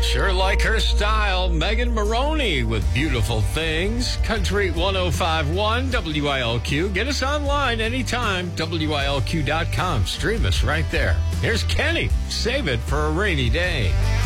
Sure like her style. Megan Maroney with Beautiful Things. Country 105.1 WILQ. Get us online anytime. WILQ.com. Stream us right there. Here's Kenny. Save it for a rainy day.